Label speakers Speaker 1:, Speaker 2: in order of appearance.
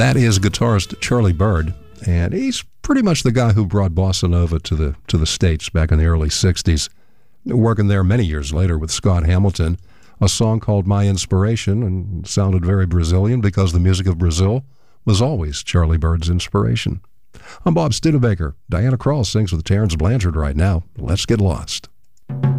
Speaker 1: That is guitarist Charlie Byrd, and he's pretty much the guy who brought bossa nova to the States back in the early 60s, working there many years later with Scott Hamilton, a song called My Inspiration, and sounded very Brazilian because the music of Brazil was always Charlie Byrd's inspiration. I'm Bob Studebaker. Diana Krall sings with Terrence Blanchard right now. Let's get lost.